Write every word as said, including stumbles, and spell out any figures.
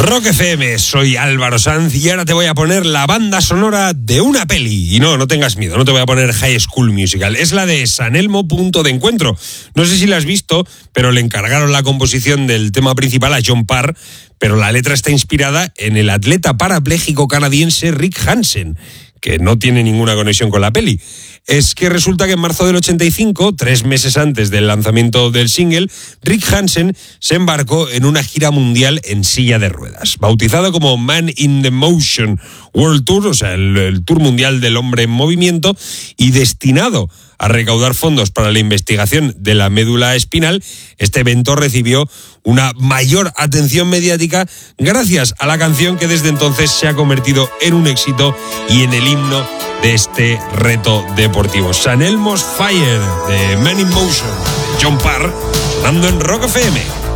Rock F M, soy Álvaro Sanz y ahora te voy a poner la banda sonora de una peli. Y no, no tengas miedo, no te voy a poner High School Musical. Es la de San Elmo, Punto de Encuentro. No sé si la has visto, pero le encargaron la composición del tema principal a John Parr, pero la letra está inspirada en el atleta parapléjico canadiense Rick Hansen, que no tiene ninguna conexión con la peli. Es que resulta que en marzo del ochenta y cinco, tres meses antes del lanzamiento del single, Rick Hansen se embarcó en una gira mundial en silla de ruedas, bautizado como Man in the Motion World Tour, o sea, el, el Tour Mundial del Hombre en Movimiento, y destinado a recaudar fondos para la investigación de la médula espinal. Este evento recibió una mayor atención mediática gracias a la canción que desde entonces se ha convertido en un éxito y en el himno de este reto deportivo. San Elmo's Fire, de Man in Motion, de John Parr, sonando en Rock F M.